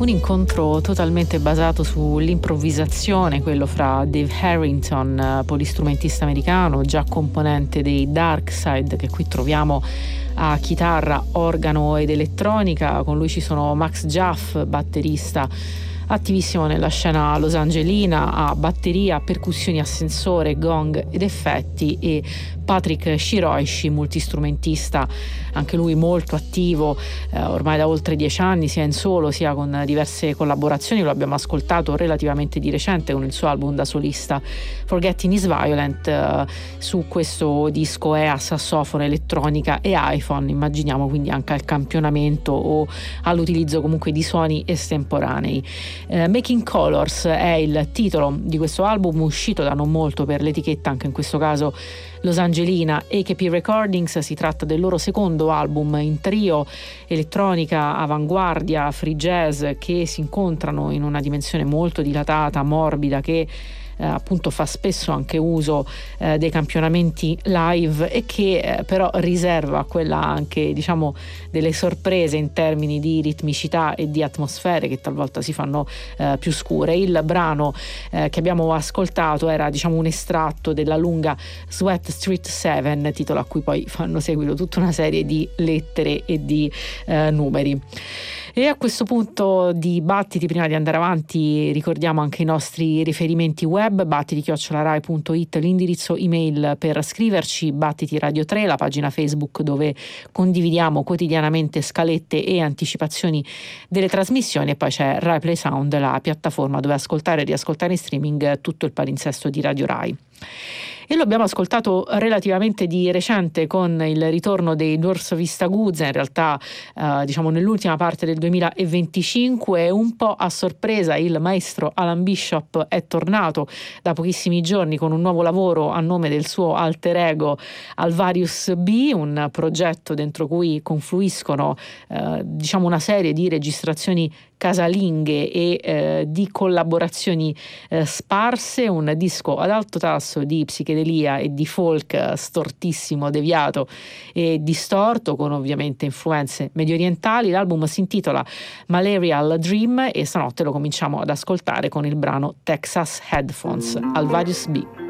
Un incontro totalmente basato sull'improvvisazione, quello fra Dave Harrington, polistrumentista americano, già componente dei Darkside, che qui troviamo a chitarra, organo ed elettronica. Con lui ci sono Max Jaff, batterista attivissimo nella scena losangelina, a batteria, percussioni a sensore, gong ed effetti, e Patrick Shiroishi, multistrumentista, anche lui molto attivo ormai da oltre 10 anni, sia in solo sia con diverse collaborazioni. Lo abbiamo ascoltato relativamente di recente con il suo album da solista Forgetting is Violent. Su questo disco è a sassofono, elettronica e iPhone, immaginiamo quindi anche al campionamento o all'utilizzo comunque di suoni estemporanei. Making Colors è il titolo di questo album, uscito da non molto per l'etichetta, anche in questo caso losangelina, AKP Recordings. Si tratta del loro secondo album in trio, elettronica, avanguardia, free jazz, che si incontrano in una dimensione molto dilatata, morbida, che appunto fa spesso anche uso dei campionamenti live, e che però riserva quella anche, diciamo, delle sorprese in termini di ritmicità e di atmosfere che talvolta si fanno più scure. Il brano che abbiamo ascoltato era, diciamo, un estratto della lunga Sweat Street 7, titolo a cui poi fanno seguito tutta una serie di lettere e di numeri. E a questo punto di Battiti, prima di andare avanti, ricordiamo anche i nostri riferimenti web: battiti@rai.it, l'indirizzo email per scriverci, Battiti Radio 3, la pagina Facebook dove condividiamo quotidianamente scalette e anticipazioni delle trasmissioni, e poi c'è Rai Play Sound, la piattaforma dove ascoltare e riascoltare in streaming tutto il palinsesto di Radio Rai. E lo abbiamo ascoltato relativamente di recente con il ritorno dei Doors of Vista Guzza, in realtà diciamo nell'ultima parte del 2025. Un po' a sorpresa il maestro Alan Bishop è tornato da pochissimi giorni con un nuovo lavoro a nome del suo alter ego Alvarius B, un progetto dentro cui confluiscono diciamo una serie di registrazioni casalinghe e di collaborazioni sparse, un disco ad alto tasso di psichedelia e di folk stortissimo, deviato e distorto, con ovviamente influenze medio orientali. L'album si intitola Malarial Dream e stanotte lo cominciamo ad ascoltare con il brano Texas Headphones, Alvarius B.